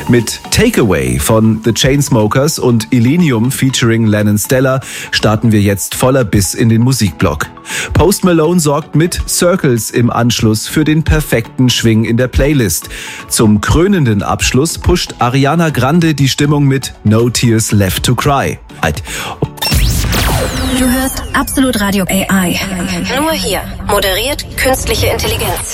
Mit Takeaway von The Chainsmokers und Illenium featuring Lennon Stella starten wir jetzt voller Biss in den Musikblock. Post Malone sorgt mit Circles im Anschluss für den perfekten Schwing in der Playlist. Zum krönenden Abschluss pusht Ariana Grande die Stimmung mit No Tears Left to Cry. Du hörst Absolut Radio AI. Nur hier. Moderiert künstliche Intelligenz.